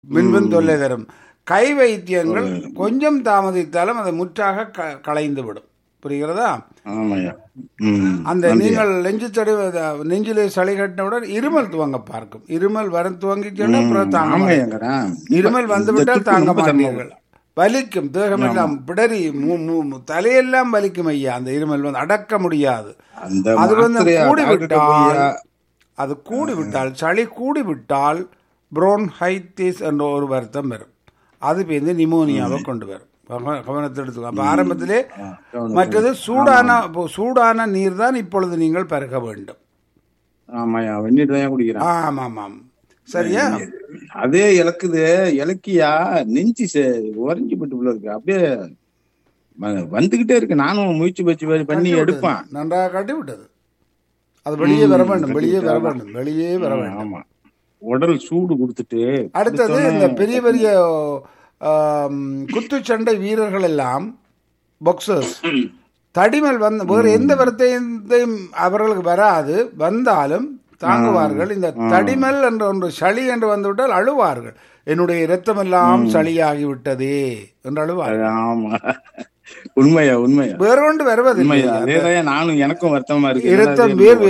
மின்வெண் தொல்லை ம். தரும். கை வைத்தியங்கள் ஒரு கொஞ்சம் தாமதித்தாலும் அதை முற்றாக களைந்து விடும். புரிகிறதா? ஆமாய்யா. ம். அந்த நன்றியா. நீங்கள் நெஞ்சிலே சளி கட்டினவுடன் இருமல் துவங்க பார்க்கும். இருமல் வர துவங்கிச்சுன்னா அப்புறம் தாங்க மாட்டீங்க. ஆமாய்யாங்கடா. இருமல் இந்த வந்துவிட்டால் ட்ரிப்பு தாங்க ரொம்ப மாட்டீர்கள். சிரமம். வலிக்கும், ஆமா. தேகமெல்லாம் பிடரி, தலையெல்லாம் வலிக்கும் ஐயா. அந்த இருமல் வந்து அடக்க முடியாது. அந்த அது வந்து மாத்திரையா டாக்டர்கிட்ட கூடிவிட்டால், போய்யா? அது கூடிவிட்டால், சளி கூடிவிட்டால் புரோன்ஹைட்டிஸ் என்ற ஒரு வருத்தம் வரும். அது பேருந்து நிமோனியாவை கொண்டு வரும். கவனத்தை எடுத்துக்கோ. அப்போ ஆரம்பத்திலே மற்றது சூடான நீர் தான் இப்பொழுது நீங்கள் பருக வேண்டும். ஆமாய்யா, வெந்நீர் தான் குடிக்கிறேன். ஆமாம் ஆமாம், சரியா? அதே இலக்குது இலக்கியா, நெஞ்சு உறைஞ்சி போட்டு உள்ள இருக்கு. அப்படியே வந்துகிட்டே இருக்கு. நானும் முயற்சி பண்ணி எடுப்பேன். நன்றாக காட்டி விட்டது. அது வெளியே வர வேண்டும், வெளியே வர வேண்டும், வெளியே வர வேண்டும். ஆமா, உடல் சூடு கொடுத்துட்டு. அடுத்தது இந்த பெரிய பெரிய குத்துச்சண்டை வீரர்கள் எல்லாம் பாக்ஸர்ஸ் தடிமல் வந்து வேறு எந்த வருத்தையும் அவர்களுக்கு வராது, வந்தாலும் தாங்குவார்கள். இந்த தடிமல் என்ற ஒன்று சளி என்று வந்துவிட்டால் அழுவார்கள். என்னுடைய இரத்தம் எல்லாம் சளியாகி விட்டதே என்று அழுவார்கள். ஆமா, உண்மையா உண்மையா. வேற ஒன்று வருவதில்லை. அதேதான் நானும், எனக்கும் வருத்தமா இருக்கு. இரத்தம் வேர்வை,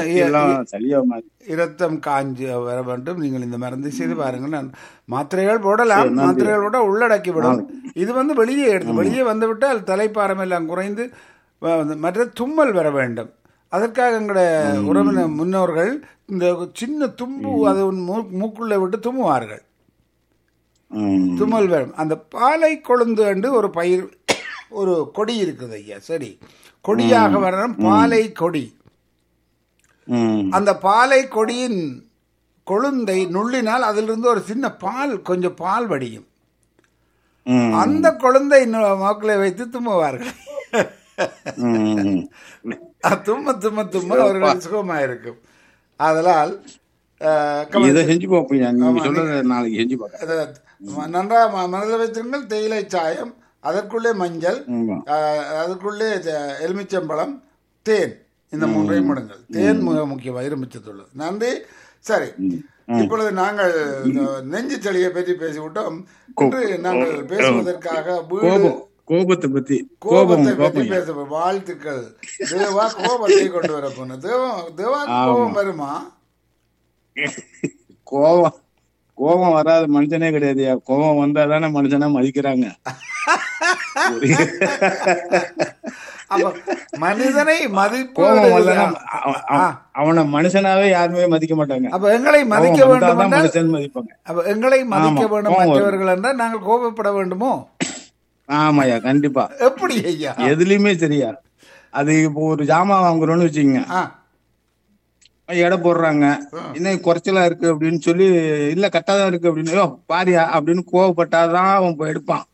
சரியா இரத்தம் காஞ்சி வர வேண்டும். நீங்கள் இந்த மருந்து செய்து பாருங்கள். நான் மாத்திரைகள் போடலாம், மாத்திரைகள் போட உள்ளடக்கிவிடும். இது வந்து வெளியே எடுத்து வெளியே வந்துவிட்டால் தலைப்பாரம் எல்லாம் குறைந்து மற்ற தும்மல் வர வேண்டும். அதற்காக எங்களுடைய உறவினர் முன்னோர்கள் இந்த சின்ன தும்பு அது மூக்குள்ள விட்டு தும்முவார்கள். தும்மல் வரும். அந்த பாலை கொழுந்து என்று ஒரு பயிர், ஒரு கொடி இருக்குது ஐயா. சரி, கொடியாக வரணும் பாலை கொடி. அந்த பாலை கொடியின் கொழுந்தை நுள்ளினால் அதிலிருந்து ஒரு சின்ன பால், கொஞ்சம் பால் வடியும். அந்த கொழுந்தை மக்களை வைத்து தும்முவார்கள். தும்ம தும்ம தும்ம அவர்கள் சுகமாயிருக்கும். அதனால் செஞ்சு நாளைக்கு நன்றாக மனதில் வைத்திருங்கள். தேயிலை சாயம், அதற்குள்ளே மஞ்சள், அதற்குள்ளே எலுமிச்சம்பழம், தேன், இந்த மூன்றையும் முடுங்கள். தேன் மிக முக்கியமாக இருமிச்சத்துள்ளது. நன்றி. சரி, இப்பொழுது நாங்கள் நெஞ்சு சளியை பற்றி பேசிவிட்டோம். இன்று நாங்கள் பேசுவதற்காக கோபத்தை பத்தி பேச வாழ்த்துக்கள். தேவா கோபத்தை கொண்டு வர போன தேவா கோபம் வருமா? கோபம் வராத மனுஷனே கிடையாது. கோபம் வந்தாதானே மனுஷனா மதிக்கிறாங்க. மனிதனை மதிப்பு, அவனை மனுஷனாவே யாருமே மதிக்க மாட்டாங்க. அப்ப எங்களை மதிக்க வேண்டும், மனுஷன் மதிப்பாங்க. அப்ப எங்களை மதிக்க வேண்டும் மற்றவர்கள் என்றால் நாங்கள் கோபப்பட வேண்டுமோ? ஆமாய்யா, கண்டிப்பா. எப்படி ஐயா? எதுலயுமே சரியா. அது இப்போ ஒரு ஜாமான் வாங்குறோம்னு வச்சுக்கோங்க, எடை போடுறாங்க, இன்னும் குறைச்சலா இருக்கு அப்படின்னு சொல்லி, இல்ல கரெக்டாதான் இருக்கு அப்படின்னு பாரியா அப்படின்னு கோவப்பட்டாதான் அவன் எடுப்பான்.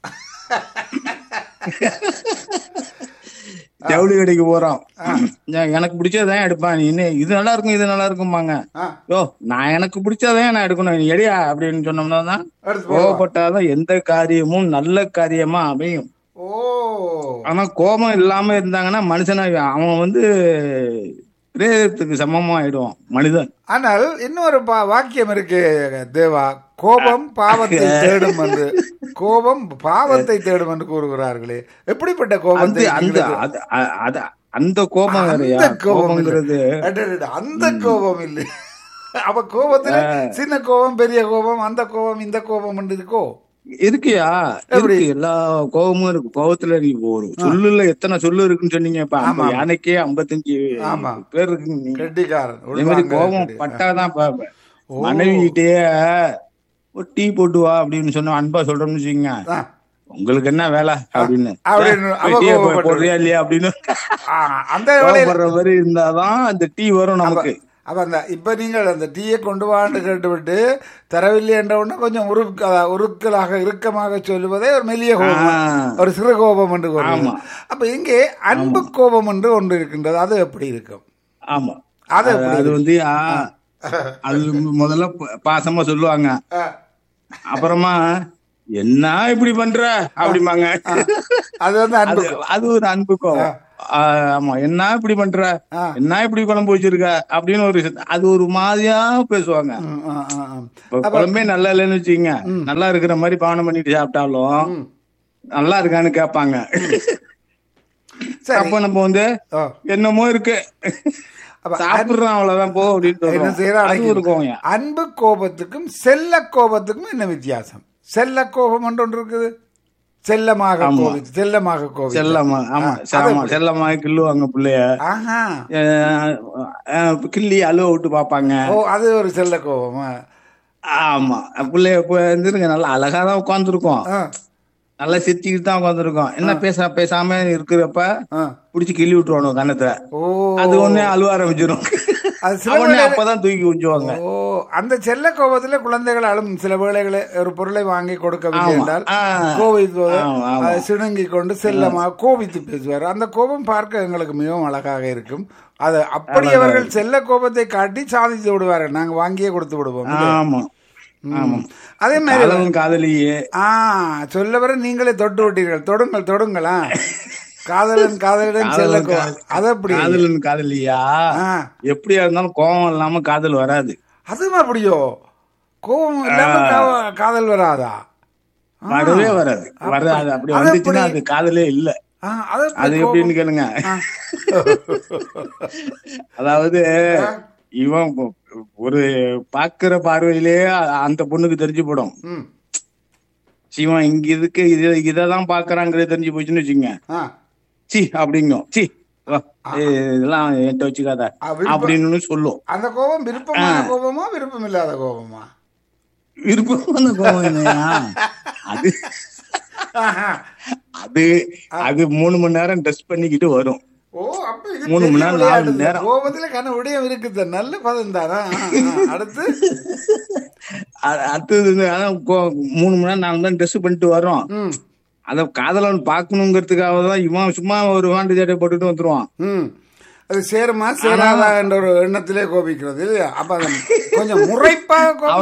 ஜவுளி கடைக்கு போறான், எனக்கு பிடிச்சதான் எடுப்பான். நீ இது நல்லா இருக்கும் இது நல்லா இருக்கும்பாங்க. நான் எனக்கு பிடிச்சதான் நான் எடுக்கணும், நீ எடியா அப்படின்னு சொன்னோம்னா தான் கோவப்பட்டாதான் எந்த காரியமும் நல்ல காரியமா அமையும். ஆனா கோபம் இல்லாம இருந்தாங்கன்னா மனுஷனா அவன் வந்து பிரேதத்துக்கு சமமா ஆயிடுவான் மனிதன். ஆனால் இன்னொரு வாக்கியம் இருக்கு தேவா, கோபம் பாவத்தை தேடும் என்று, கோபம் பாவத்தை தேடும் என்று கூறுகிறார்களே, எப்படிப்பட்ட கோபத்தை? அந்த கோபம் வேறையா? கோபம்ங்கிறது அந்த கோபம் இல்லை. அப்ப கோபத்துல சின்ன கோபம், பெரிய கோபம், அந்த கோபம், இந்த கோபம் இருக்கோ? இருக்குயா, இருக்கு. எல்லா கோபமும் இருக்கு. கோபத்துல ஒரு சொல்லுல எத்தனை சொல்லு இருக்குன்னு சொன்னீங்க. இப்ப யானைக்கே 55 பேர் இருக்கு. அதே மாதிரி கோபம் பட்டாதான் மனைவிட்டே ஒரு டீ போட்டு வா அப்படின்னு சொன்ன அன்பா சொல்றோம்னு வச்சுக்கோங்க, உங்களுக்கு என்ன வேலை அப்படின்னு போடுறியா இல்லையா அப்படின்னு அந்த மாதிரி இருந்தாதான் அந்த டீ வரும் நமக்கு. அப்ப அந்த இப்ப நீங்கள் அந்த டீயை கொண்டு வான்னு கேட்டுவிட்டு தரவில்லை என்ற உடனே கொஞ்சம் உருக்கலாக இறுக்கமாக சொல்லுவதே ஒரு மெல்லிய கோபம், ஒரு சிறு கோபம் என்று கூறுவோம். அப்ப இங்கே அன்பு கோபம் என்று ஒன்று இருக்கின்றது. அது எப்படி இருக்கும்? ஆமா, அது வந்து அது முதல்ல பாசமா சொல்லுவாங்க, அப்புறமா என்ன இப்படி பண்ற அப்படிம்பாங்க. அது வந்து அது ஒரு அன்பு கோபம். ஆமா, என்ன இப்படி பண்ற, என்ன இப்படி குழம்பு வச்சிருக்க அப்படின்னு ஒரு அது ஒரு மாதிரியா பேசுவாங்க. இப்ப குழம்பே நல்லா இல்லைன்னு வச்சுக்கோங்க, நல்லா இருக்கிற மாதிரி பானம் பண்ணிட்டு சாப்பிட்டாலும் நல்லா இருக்கான்னு கேட்பாங்க. அப்ப நம்ம வந்து என்னமோ இருக்கு சாப்பிடுறோம் அவ்வளவுதான் போ அப்படின்னு இருக்கும். அன்பு கோபத்துக்கும் செல்ல கோபத்துக்கும் என்ன வித்தியாசம்? செல்ல கோபம் ஒன்று இருக்குது, செல்லமாக கோவிச்சு, செல்லமாக கோவிச்சு, செல்லமாக கிள்ளுவாங்க பிள்ளைய, கிள்ளி அழுவ விட்டு பாப்பாங்க. அது ஒரு செல்ல கோபம். ஆமா, பிள்ளைய நல்லா அழகாதான் உட்காந்துருக்கோம், நல்லா சிரிச்சுக்கிட்டு தான் உட்காந்துருக்கோம். என்ன பேசாம இருக்கிறப்ப புடிச்சு கிள்ளி விட்டுருவானு கண்ணத்துல, அது ஒண்ணு அழுவ ஆரம்பிச்சிடும். அப்பதான் தூக்கி கொஞ்சுவாங்க. அந்த செல்ல கோபத்துல குழந்தைகள் அழும். சில வேளைகளை ஒரு பொருளை வாங்கி கொடுக்கவில்லை என்றால் கோபித்து சிணுங்கி கொண்டு செல்லமாக கோபித்து பேசுவார். அந்த கோபம் பார்க்க எங்களுக்கு மிகவும் அழகாக இருக்கும். அது அப்படி அவர்கள் செல்ல கோபத்தை காட்டி சாதித்து விடுவார்கள், நாங்க வாங்கியே கொடுத்து விடுவோம். அதே மாதிரி காதலியே சொல்ல வர நீங்களே தொட்டு விட்டீர்கள். தொடுங்களா காதலன் காதலிடம் செல்ல கோபம். அது அப்படி காதலன் காதலியா எப்படியா இருந்தாலும் கோபம் இல்லாம காதல் வராது. அதுவும் அப்படியோ? கோபம் இல்லாம காதல் வராதா? வரவே வராது. அப்படி வந்துச்சுன்னா அது காதலே இல்ல. அது எப்படின்னு கேளுங்க. அதாவது இவன் ஒரு பாக்குற பார்வையிலேயே அந்த பொண்ணுக்கு தெரிஞ்சு போடும், சிவன் இங்க இதுக்கு இததான் பாக்குறாங்கிறது தெரிஞ்சு போச்சுன்னு வச்சுங்க. சி அப்படிங்கும், சி இதெல்லாம் என்கிட்ட வச்சுக்காத அப்படின்னு சொல்லும். அந்த கோபம் விருப்பமான கோபமா விருப்பம் இல்லாத கோபமா? விருப்பமான கோபம். அது அது அது 3 மணி நேரம் டெஸ்ட் பண்ணிக்கிட்டு வரும். 3 மணி நேரம் 4 மணி நேரம் கோபத்துல கண்ண விடயம் இருக்குது. நல்ல பதம் தானா? அடுத்தது 3 மணி நேரம் 4 மணி நேரம் டெஸ்ட் பண்ணிட்டு வரோம். அத காதலன் பாக்கணுங்கிறதுக்காக தான் இவன் சும்மா ஒரு வாண்டு ஜாட்டை போட்டுட்டு வந்துருவான். அது சேருமா சேராதா என்ற ஒரு எண்ணத்திலே கோபிக்கிறது இல்லையா? அப்ப கொஞ்சம் முறைப்பா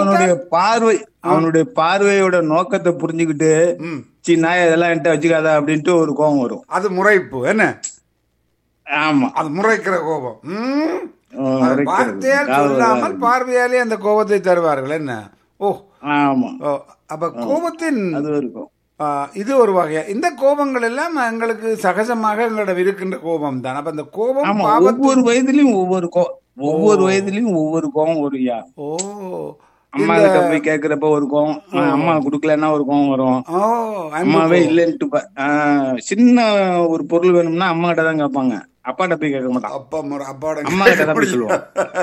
அவனுடைய பார்வையோட நோக்கத்தை புரிஞ்சுக்கிட்டு சின்ன இதெல்லாம் என்கிட்ட வச்சுக்காத அப்படின்ட்டு ஒரு கோபம் வரும். அது முறைப்பு என்ன? ஆமா, அது முறைக்கிற கோபம். வார்த்தையால் சொல்லாமல் பார்வையாலே அந்த கோபத்தை தருவார்கள் என்ன? ஆமா. அப்ப கோபத்தின் அது இருக்கும். இது ஒரு வகையா. இந்த கோபங்கள் எல்லாம் எங்களுக்கு சகஜமாக எங்களிடம் இருக்கின்ற கோபம் தான். அப்ப அந்த கோபம் ஒவ்வொரு வயதிலையும் ஒவ்வொரு கோபம் வருயா. அம்மா கிட்ட போய் கேக்குறப்ப ஒரு கோபம், அம்மா குடுக்கலன்னா ஒரு கோபம் வரும், அம்மாவே இல்லன்ட்டு சின்ன ஒரு பொருள் வேணும்னா அம்மா கிட்ட தான் கேட்பாங்க, அப்பாட்ட போய் கேட்க மாட்டான், அம்மா கிட்ட தான் போய் சொல்லுவான்.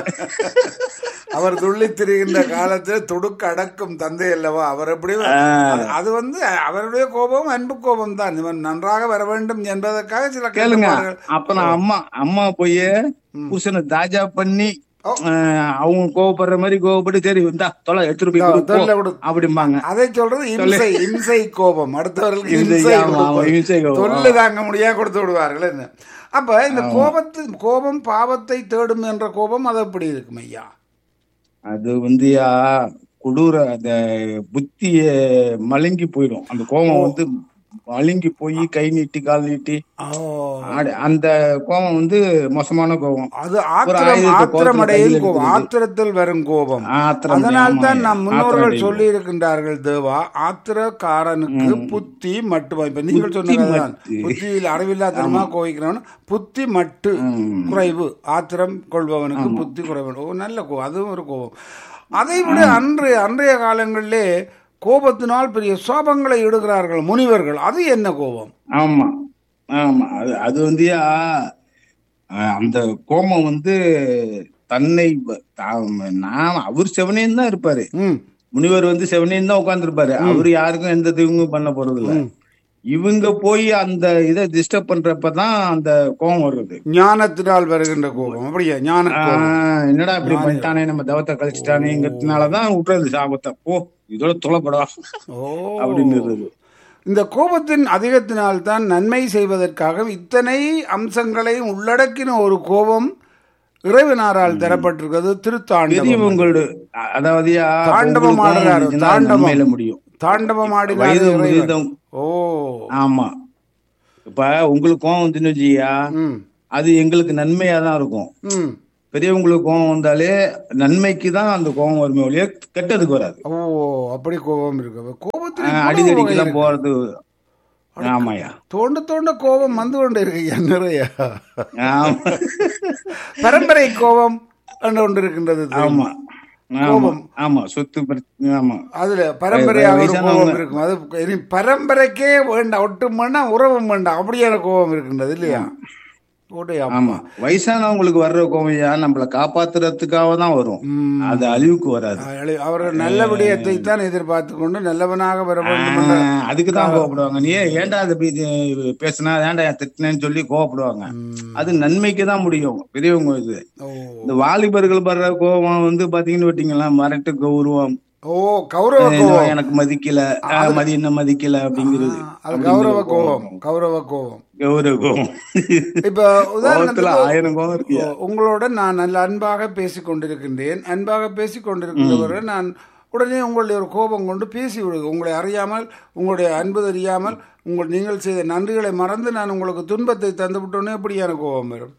அவர் துள்ளி திரிகின்ற காலத்துல துடுக்கு அடக்கும் தந்தை அல்லவா அவர். எப்படி அது அவருடைய கோபம் அன்பு கோபம் தான். இவன் நன்றாக வர வேண்டும் என்பதற்காக சில கேளுங்க. அப்ப நான் அம்மா போய் புருஷனை தாஜா பண்ணி அவங்க கோவப்படுற மாதிரி கோவப்பட்டு சரி இந்தா தொலை எடுத்துட்டு போய் அப்படிம்பாங்க. அதை சொல்றது இம்சை கோபம். அடுத்தவர்களுக்கு தொல்லை தாங்க முடியாம கொடுத்து விடுவார்கள் என்ன. அப்ப இந்த கோபம் பாவத்தை தேடும் என்ற கோபம் அது எப்படி இருக்கும் ஐயா? அது கொடூர அந்த புத்திய மழுங்கி போயிடும். அந்த கோபம் மழுங்கி போய் கை நீட்டி கால் நீட்டி அந்த கோபம் மோசமான கோபம். அது ஆத்திரத்தில் வரும் கோபம். அதனால்தான் நம் முன்னோர்கள் சொல்லி இருக்கின்றார்கள், தேவா ஆத்திரக்காரனுக்கு புத்தி மட்டுமா. இப்ப நீங்கள் சொன்னதுதான், புத்தியில் அறிவில்லாதனமா கோவிக்கிறவன் புத்தி மட்டு குறைவு, ஆத்திரம் கொள்பவனுக்கு புத்தி குறைவு. நல்ல கோபம், அதுவும் ஒரு கோபம். அதை விட அன்றைய காலங்களிலே கோபத்தினால் பெரிய சாபங்களை இடுகிறார்கள் முனிவர்கள். அது என்ன கோபம்? ஆமா ஆமா, அது அந்த கோபம் தன்னை அவர் செவனேன்னு தான் இருப்பாரு. முனிவர் செவனேன்னு தான் உட்கார்ந்து இருப்பாரு. அவரு யாருக்கும் எந்த தீங்கும் பண்ண போறது இல்ல. இவங்க போய் அந்த இதை டிஸ்டர்ப் பண்றப்பதான் அந்த கோபம் வருது. ஞானத்தினால் வருகின்ற கோபம். அப்படியா? என்னடா இப்படி பண்ணிட்டானே, நம்ம தவத்தை கழிச்சுட்டானேங்கிறதுனாலதான் விட்டுறது சாபத்தை. இதோட தொலைப்படா அப்படின்னு. இந்த கோபத்தின் அதிகத்தினால்தான் நன்மை செய்வதற்காக இத்தனை அம்சங்களையும் உள்ளடக்கின ஒரு கோபம் இறைவனாரால் தரப்பட்டிருக்கிறது. திருத்தாண்டவம். அதாவது தாண்டவம் ஆடுறாரு, தாண்டவம் முடியும். தாண்டவம் ஆடினார். ஆமா, இப்ப உங்களுக்கு கோவம் வந்துன்னு வச்சியா, அது எங்களுக்கு நன்மையா தான் இருக்கும். பெரியவங்களுக்கு கோவம் வந்தாலே நன்மைக்கு தான் அந்த கோவம் வருமே ஒழிய கெட்டதுக்கு வராது. ஓ, அப்படி கோபம் இருக்கு. கோபத்துல அடிதடிக்கெல்லாம் போறது. ஆமாயா, தோண்ட தோண்ட கோபம் வந்து கொண்டு இருக்கு நிறைய. பரம்பரை கோபம் ஒன்று இருக்கின்றது. ஆமா கோபம், ஆமா சொத்து, ஆமா அதுல பரம்பரையாக கோபம் இருக்கும். அது பரம்பரைக்கே வேண்டாம், ஒட்டும் வேண்டாம், உறவும் வேண்டாம், அப்படியான கோபம் இருக்கின்றது இல்லையா? ஆமா, வயசானவங்களுக்கு வர்ற கோவையா நம்மள காப்பாத்துறதுக்காக தான் வரும், அது அழிவுக்கு வராது. அவர்கள் நல்ல விடயத்தை தான் எதிர்பார்த்து கொண்டு நல்லவனாக வர வேண்டும், அதுக்குதான் கோவப்படுவாங்க. நீ ஏன்டா அது பேசினா, ஏன்டா திட்டினேன்னு சொல்லி கோவப்படுவாங்க. அது நன்மைக்கு தான் முடியும் பெரியவங்க. இது இந்த வாலிபர்கள் வர்ற கோவம் வந்து பாத்தீங்கன்னு விட்டீங்களா, மரட்டு கௌரவம். ஓ, கௌரவ கோவம், எனக்கு மதிக்கல, என்ன மதிக்கல அப்படிங்கிறது. கௌரவ கோவம், கௌரவ கோவம், கௌரவ கோவம். இப்ப உதாரணத்துல 1000 கோவம் இருக்கு. உங்களோட நான் நல்ல அன்பாக பேசிக் கொண்டிருக்கின்றேன். அன்பாக பேசிக் கொண்டிருக்கின்றவரை நான் உடனே உங்களுடைய ஒரு கோபம் கொண்டு பேசி விடுங்க. உங்களை அறியாமல், உங்களுடைய அன்பு தெரியாமல், நீங்கள் செய்த நன்றிகளை மறந்து நான் உங்களுக்கு துன்பத்தை தந்து விட்டோன்னே எப்படியான கோபம் வரும்?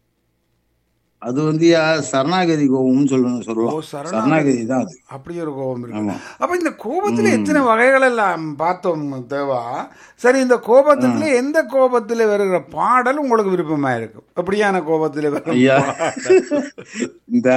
அது வந்து சரணாகதி கோபம்னு சொல்லலாம். சரணாகதி தான் அது. அப்படி ஒரு கோபம் இருக்கு. அப்ப இந்த கோபத்துல எத்தனை வகைகள் எல்லாம் பார்த்தோம் தேவா. சரி, இந்த கோபத்துல எந்த கோபத்துல வருகிற பாடல் உங்களுக்கு விருப்பமா இருக்கும்? அப்படியான கோபத்துல வரும் இந்த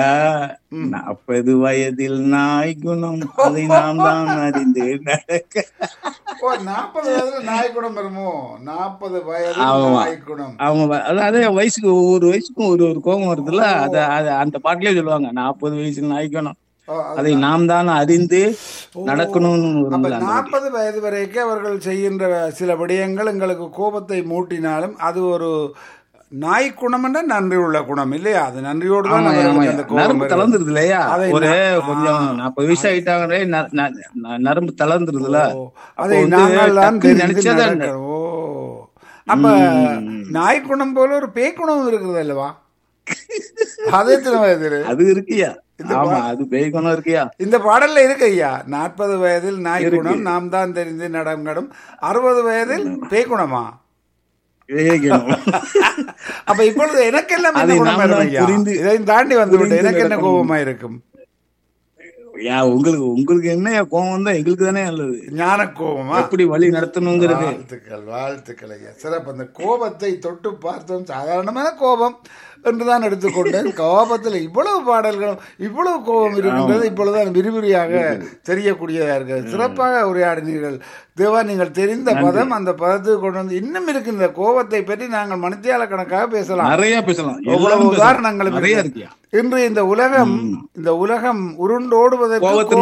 40 வயதில் நாய் குணம், அதை நாம் தான் அறிந்து நடக்க. 40 வயதுல நாய் குணம் வருமோ? 40 வயது நாய் குணம். அதாவது வயசுக்கு, ஒவ்வொரு வயசுக்கும் ஒரு ஒரு கோபம் வருதுல்ல, அந்த பாட்டிலே சொல்லுவாங்க, 40 வயசுல நாய் குணம், அதை நாம் தான் அறிந்து நடக்கணும்னு. 40 வயது வரைக்கும் அவர்கள் செய்கின்ற சில விடயங்கள் எங்களுக்கு கோபத்தை மூட்டினாலும் அது ஒரு நாய் குணம் என்ற நன்றி உள்ள குணம் இல்லையா? அது நன்றியோடு தான் நரம்பு தளர்ந்துருது இல்லையா? ஒரு கொஞ்சம் 40 வயசு ஆயிட்டாங்களே, நரம்பு தளர்ந்துருதுல, அதை நாங்கள் நினைச்சதான். ஓ, அப்ப நாய் குணம் போல ஒரு பேய் குணம் இருக்குது அல்லவா? அது எத்தனை வயது? அது இருக்கியா? அது பேய் குணம் இருக்கியா? இந்த பாடல்ல இருக்கு ஐயா. 40 வயதில் நாய் குணம், நாம் தான் தெரிந்து நடங்கடும். 60 வயதில் பேய் குணமா? அப்ப இப்பொழுது எனக்கெல்லாம் இதையும் தாண்டி வந்து எனக்கு என்ன கோபமா இருக்கும்? உங்களுக்கு என்ன கோபம் தான், எங்களுக்கு தானே நல்லது. ஞான கோபமா? எப்படி வழி நடத்தணுங்கிறது. வாழ்த்துக்கள், வாழ்த்துக்கள் ஐயா, சிறப்பு. அந்த கோபத்தை தொட்டு பார்த்தோம், சாதாரணமான கோபம் என்றுதான் எடுத்துக்கொண்டேன். கோபத்தில் இவ்வளவு பாடல்களும் இவ்வளவு கோபம் இருக்கின்றது இப்பொழுதுதான் விரிவிரியாக தெரியக்கூடியதா இருக்கிறது. சிறப்பாக உரையாடினீர்கள் தேவா. நீங்கள் தெரிந்த பதம், அந்த பதத்துக்கு கொண்டு வந்து இன்னும் இருக்கின்ற கோபத்தை பற்றி நாங்கள் மணித்தியால கணக்காக பேசலாம், நிறைய பேசலாம். எவ்வளவு உதாரணங்கள் இருக்கு. இன்று இந்த உலகம் உருண்டோடுவதற்கு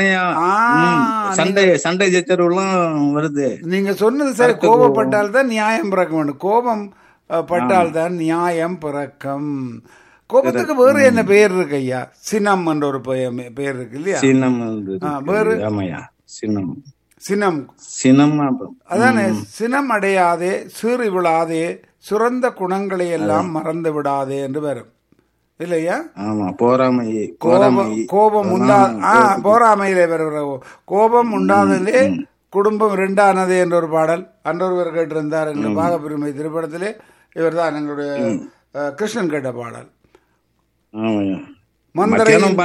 சண்டை சச்சரவுலாம் வருது. நீங்க சொன்னது சரி, கோபப்பட்டால் தான் நியாயம் பிறக்க வேண்டும். கோபம் பட்டால் தான் நியாயம் பிறக்கம். கோபத்துக்கு வேறு என்ன பெயர் இருக்கு ஐயா? சினம் என்ற ஒரு பெயர் இருக்கு இல்லையா? சினம் வேறு சினம் சினம் அதானே. சினம் அடையாதே, சீறி விழாதே, சுரந்த குணங்களை எல்லாம் மறந்து விடாதே என்று வரும் இல்லையா? கோபம் போராமையிலே வருகிற கோபம் உண்டாததே குடும்பம் ரெண்டானது என்ற ஒரு பாடல் அன்றொருவர் கேட்டிருந்தார் என்ற பாகப்பிரிமை திரைப்படத்திலே. இவர் தான் எங்களுடைய கிருஷ்ணன் கேட்ட பாடல். மந்தரையின்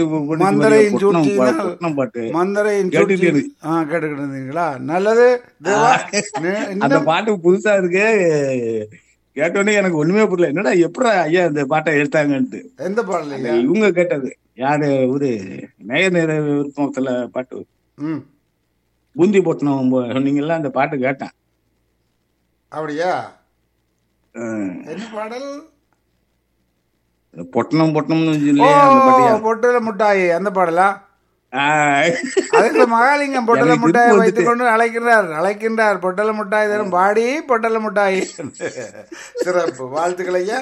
கேட்டுக்கிட்டு இருந்தீங்களா? நல்லது. அந்த பாட்டு புதுசா இருக்கு, கேட்டோடனே எனக்கு ஒண்ணுமே புரியல, என்னடா எப்படி ஐயா இந்த பாட்டை எடுத்தாங்கன்ட்டு. எந்த பாடல்? இவங்க கேட்டது யாரு? ஒரு நேர விருப்பத்துல பாட்டு, பூந்தி பொட்டணம் சொன்னீங்கல்ல, அந்த பாட்டு கேட்டேன். அப்படியா? என்ன பாடல்? பொட்டணம் பொட்டல முட்டாய் அந்த பாடலா? அதுக்கு மகாலிங்கம் பொட்டல முட்டாயை வைத்துக் கொண்டு அழைக்கின்றார் பொட்டல முட்டாய் தரும் பாடி பொட்டல முட்டாய். சிறப்பு, வாழ்த்துக்கள் ஐயா.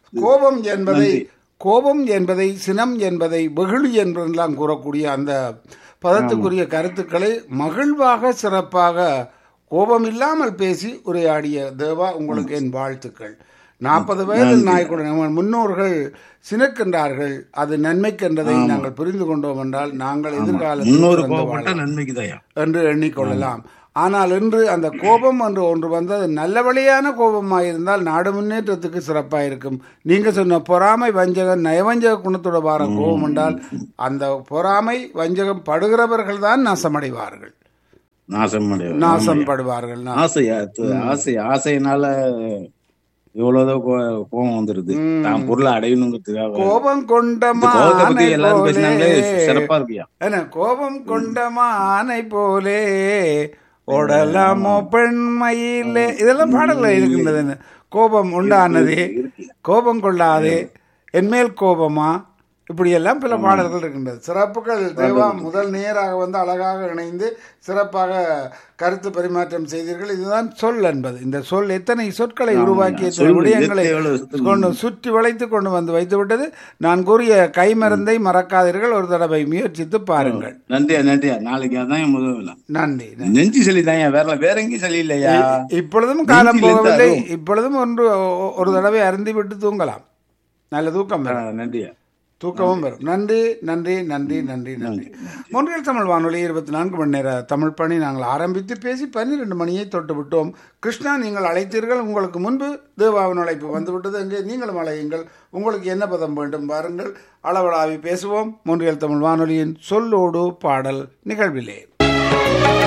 கோபம் என்பதை சினம் என்பதை வெகுளி என்பதெல்லாம் கூறக்கூடிய அந்த பதத்துக்குரிய கருத்துக்களை மகிழ்வாக சிறப்பாக கோபம் இல்லாமல் பேசி உரையாடிய தேவா, உங்களுக்கு என் வாழ்த்துக்கள். 40 வயதில் நாய்க்குடன் முன்னோர்கள் சினக்கின்றார்கள், அது நன்மைக்கென்றதை நாங்கள் புரிந்து கொண்டோம் என்றால் நாங்கள் எதிர்காலத்தில் என்று எண்ணிக்கொள்ளலாம். ஆனால் இன்று அந்த கோபம் என்று ஒன்று வந்து அது நல்ல வழியான கோபமாக இருந்தால் நாடு முன்னேற்றத்துக்கு சிறப்பாக இருக்கும். நீங்க சொன்ன பொறாமை வஞ்சகம் நயவஞ்சக குணத்தோட வார கோபம் என்றால் அந்த பொறாமை வஞ்சகம் படுகிறவர்கள் தான் நாசமடைவார்கள், நாசப்படுவார்கள். ஆசையினால எவ்வளவுதான் கோபம் வந்துருது, தான் பொருளை அடையணுங்கிறதுக்காக. கோபம் கொண்டமா எல்லாரும் பேசினாங்களே சிறப்பா இருக்கியா. கோபம் கொண்டமா ஆனை போலே ஓடலாமோ பெண்மையிலே, இதெல்லாம் பாடல்கள் இருக்கின்றது. கோபம் உண்டானதே, கோபம் கொள்ளாதே, என்மேல் கோபமா, இப்படியெல்லாம் பல பாடல்கள் இருக்கின்றது. சிறப்புகள் தேவா முதல் நேராக வந்து அழகாக இணைந்து சிறப்பாக கருத்து பரிமாற்றம் செய்தீர்கள். இதுதான் சொல் என்பது. இந்த சொல் எத்தனை சொற்களை உருவாக்கிய விடயங்களை கொண்டு சுற்றி வளைத்து கொண்டு வந்து வைத்து விட்டது. நான் கூறிய கைமருந்தை மறக்காதீர்கள், ஒரு தடவை முயற்சித்து பாருங்கள். நன்றியா. நாளைக்கு அதான் நன்றி. நெஞ்சு சளி தான், வேற எங்கேயும் சளி இல்லையா. இப்பொழுதும் காலம் போகவில்லை. இப்பொழுதும் ஒரு தடவை அருந்தி விட்டு தூங்கலாம், நல்ல தூக்கம். நன்றியா. தூக்கமும் வரும். நன்றி நன்றி நன்றி நன்றி நன்றி. மொன்றியல் தமிழ் வானொலி 24 மணி நேர தமிழ் பணி நாங்கள் ஆரம்பித்து பேசி 12 மணியை தொட்டு விட்டோம். கிருஷ்ணா, நீங்கள் அழைத்தீர்கள். உங்களுக்கு முன்பு தேவாவின் அழைப்பு வந்துவிட்டது. எங்கே நீங்களும் அழையுங்கள். உங்களுக்கு என்ன பதம் வேண்டும் பாருங்கள். அளவலாவி பேசுவோம். மொன்றியல் தமிழ் வானொலியின் சொல்லோடு பாடல் நிகழ்விலே